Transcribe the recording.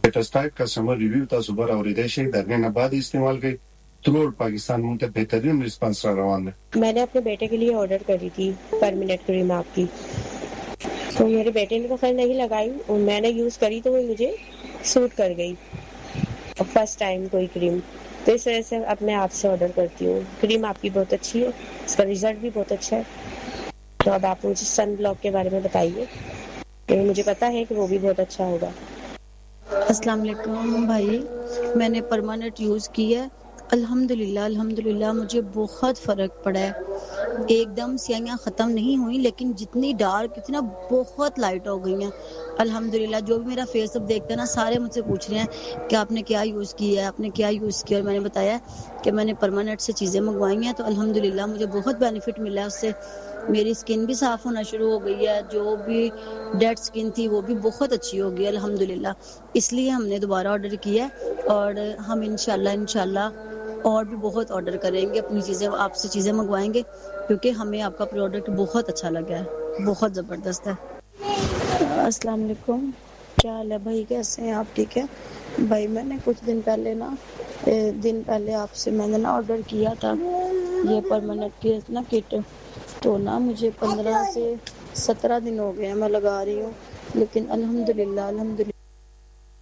Latest customer review تاسو بر اوریدای شئ د هغې نه بعد استعمال کوي تھرو آؤٹ پاکستان مونږ ته بهترین ریسپانس را روان دی. میں نے اپنے بیٹے کے لیے آرڈر کری تھی پرمیننٹ کریم آپ کی، تو میرے بیٹے نے تو خیر نہیں لگائی اور میں نے یوز کری تو وہ مجھے سوٹ کر گئی فرسٹ ٹائم کوئی کریم، تو اس وجہ سے اب میں آپ سے آرڈر کرتی ہوں. کریم آپ کی بہت اچھی ہے، اس کا رزلٹ بھی بہت اچھا ہے. تو اب آپ مجھے سن بلاک کے بارے میں بتائیے، کہ مجھے پتا ہے کہ وہ بھی بہت اچھا ہوگا. السلام علیکم بھائی، میں نے پرماننٹ یوز کی ہے، الحمدللہ مجھے بہت فرق پڑا ہے. ایک دم سیاہیاں ختم نہیں ہوئی، لیکن جتنی ڈارک اتنا بہت لائٹ ہو گئی ہیں الحمدللہ. جو بھی میرا فیس اب دیکھتے ہیں نا، سارے مجھ سے پوچھ رہے ہیں کہ آپ نے کیا یوز کی ہے، آپ نے کیا یوز کیا، اور میں نے بتایا کہ میں نے پرماننٹ سے چیزیں منگوائی ہیں، تو الحمدللہ مجھے بہت بینیفٹ ملا ہے اس سے. میری سکن بھی صاف ہونا شروع ہو گئی ہے، جو بھی ڈیڈ سکن تھی وہ بھی بہت اچھی ہو گئی الحمدللہ. اس لیے ہم نے دوبارہ آرڈر کیا ہے، اور ہم انشاءاللہ اور بھی بہت آرڈر کریں گے، اپنی چیزیں آپ سے چیزیں منگوائیں گے، کیونکہ ہمیں آپ کا پروڈکٹ بہت اچھا لگا ہے، بہت زبردست ہے. السلام علیکم، کیا حال ہے بھائی، کیسے ہیں آپ؟ ٹھیک ہے بھائی. میں نے کچھ دن پہلے آپ سے میں نے آرڈر کیا تھا یہ پرماننٹ کی نا کٹ، تو نا مجھے 15 سے 17 دن ہو گئے ہیں میں لگا رہی ہوں، لیکن الحمدللہ